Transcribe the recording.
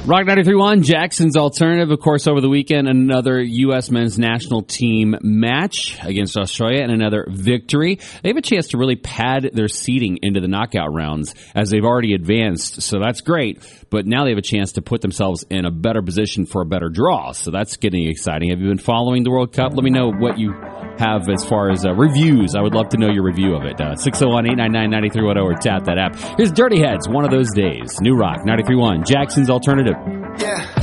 Rock 93.1, Jackson's Alternative. Of course, over the weekend, another U.S. men's national team match against Australia and another victory. They have a chance to really pad their seeding into the knockout rounds as they've already advanced, so that's great. But now they have a chance to put themselves in a better position for a better draw, so that's getting exciting. Have you been following the World Cup? Let me know what you have as far as reviews. I would love to know your review of it. 601-899-9310 or tap that app. Here's Dirty Heads, One of Those Days. New Rock 93.1, Jackson's Alternative. Yeah.